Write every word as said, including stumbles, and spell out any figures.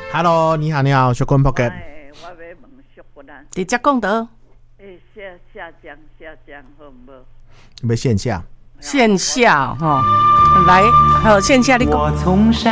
Hello， 你好，你好，小坤 Pocket。 我要问小坤啊， 直接讲到。 诶，下下江下江好唔好？ 要线下。 线下哈，来，还有线下你讲。